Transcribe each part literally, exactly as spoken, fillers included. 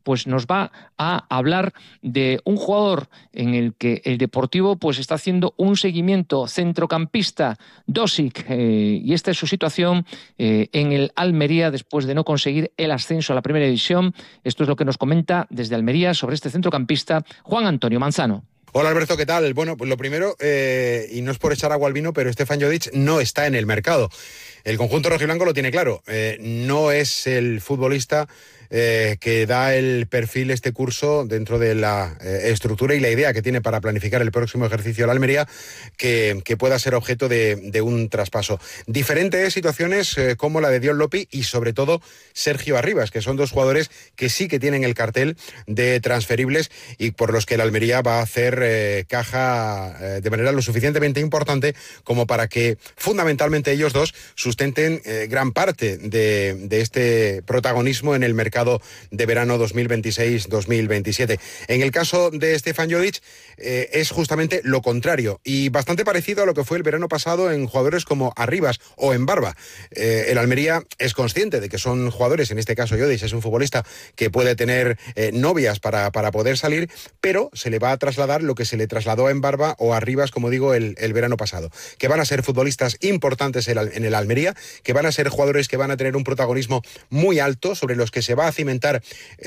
pues nos va a hablar de un jugador en el que el Deportivo pues está haciendo un seguimiento, centrocampista, Dosic, eh, y esta es su situación eh, en el Almería después de no conseguir el ascenso a la primera división. Esto es lo que nos comenta desde Almería sobre este centrocampista Juan Antonio Manzano. Hola Alberto, ¿qué tal? Bueno, pues lo primero, eh, y no es por echar agua al vino, pero Stefan Jodic no está en el mercado. El conjunto rojiblanco lo tiene claro, eh, no es el futbolista eh, que da el perfil este curso dentro de la eh, estructura y la idea que tiene para planificar el próximo ejercicio de la Almería que, que pueda ser objeto de, de un traspaso. Diferentes situaciones eh, como la de Dion Lopi y sobre todo Sergio Arribas, que son dos jugadores que sí que tienen el cartel de transferibles y por los que la Almería va a hacer eh, caja eh, de manera lo suficientemente importante como para que fundamentalmente ellos dos sustenten eh, gran parte de, de este protagonismo en el mercado de verano dos mil veintiséis dos mil veintisiete. En el caso de Stefan Jodic eh, es justamente lo contrario y bastante parecido a lo que fue el verano pasado en jugadores como Arribas o en Barba. Eh, el Almería es consciente de que son jugadores, en este caso Jodic es un futbolista que puede tener eh, novias para, para poder salir, pero se le va a trasladar lo que se le trasladó a Barba o a Arribas, como digo, el, el verano pasado, que van a ser futbolistas importantes en el, en el Almería, que van a ser jugadores que van a tener un protagonismo muy alto, sobre los que se va a cimentar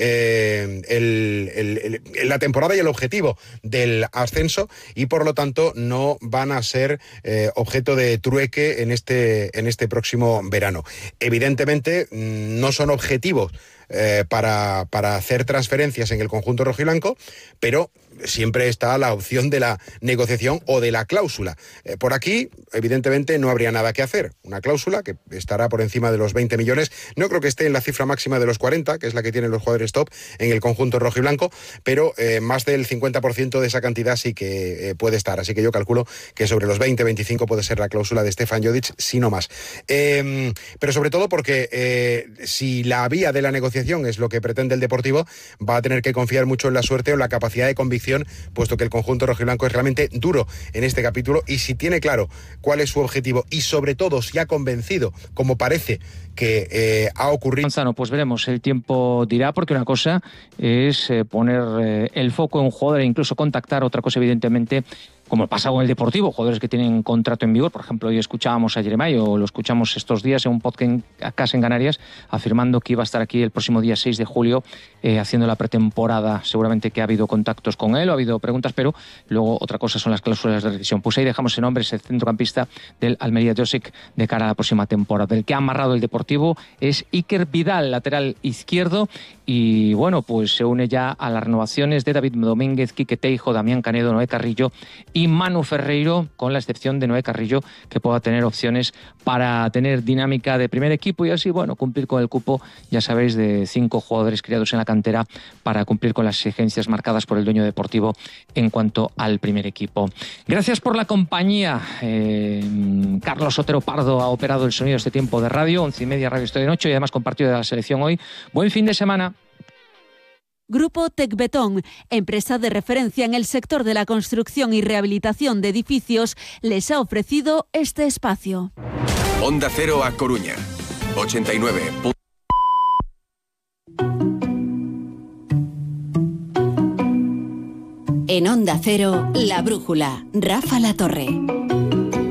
eh, el, el, el, la temporada y el objetivo del ascenso y por lo tanto no van a ser eh, objeto de trueque en este, en este próximo verano. Evidentemente no son objetivos eh, para, para hacer transferencias en el conjunto rojiblanco, pero siempre está la opción de la negociación o de la cláusula. Eh, por aquí, evidentemente, no habría nada que hacer. Una cláusula que estará por encima de los veinte millones. No creo que esté en la cifra máxima de los cuarenta, que es la que tienen los jugadores top en el conjunto rojiblanco, pero eh, más del cincuenta por ciento de esa cantidad sí que eh, puede estar. Así que yo calculo que sobre los veinte, veinticinco puede ser la cláusula de Stefan Jodic, si no más. Eh, pero sobre todo porque eh, si la vía de la negociación es lo que pretende el Deportivo, va a tener que confiar mucho en la suerte o en la capacidad de convicción, puesto que el conjunto rojiblanco es realmente duro en este capítulo y si tiene claro cuál es su objetivo y sobre todo si ha convencido, como parece que eh, ha ocurrido. Manzano, pues veremos, el tiempo dirá, porque una cosa es eh, poner eh, el foco en un jugador e incluso contactar, otra cosa evidentemente, como pasa con el Deportivo, jugadores que tienen contrato en vigor. Por ejemplo, hoy escuchábamos a Jeremai, o lo escuchamos estos días en un podcast en, acá en Canarias, afirmando que iba a estar aquí el próximo día seis de julio eh, haciendo la pretemporada. Seguramente que ha habido contactos con él, o ha habido preguntas, pero luego otra cosa son las cláusulas de rescisión. Pues ahí dejamos el nombre, ese centrocampista del Almería Josic de cara a la próxima temporada. El que ha amarrado el Deportivo es Iker Vidal, lateral izquierdo, y bueno, pues se une ya a las renovaciones de David Domínguez, Quique Teijo, Damián Canedo, Noé Carrillo y Manu Ferreiro, con la excepción de Noé Carrillo, que pueda tener opciones para tener dinámica de primer equipo y así, bueno, cumplir con el cupo, ya sabéis, de cinco jugadores criados en la cantera para cumplir con las exigencias marcadas por el dueño deportivo en cuanto al primer equipo. Gracias por la compañía. Eh, Carlos Otero Pardo ha operado el sonido este tiempo de radio, once y media Radio Estoy en ocho, y además compartido de la selección hoy. Buen fin de semana. Grupo Tecbetón, empresa de referencia en el sector de la construcción y rehabilitación de edificios, les ha ofrecido este espacio. Onda Cero a Coruña, ochenta y nueve. En Onda Cero, La Brújula, Rafa Latorre.